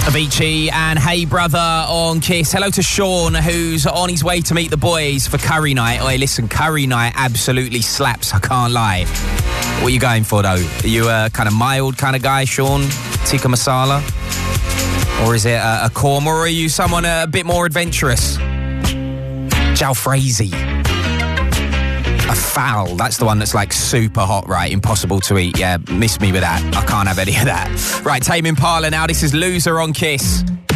Avicii and Hey Brother on Kiss. Hello to Sean, who's on his way to meet the boys for curry night. Oi, listen, curry night absolutely slaps, I can't lie. What are you going for, though? Are you a kind of mild kind of guy, Sean? Tikka masala? Or is it a korma? Or are you someone a bit more adventurous? Jalfrezi. A fowl. That's the one that's like super hot, right? Impossible to eat. Yeah, miss me with that. I can't have any of that. Right, Tame Impala now. This is Loser on Kiss.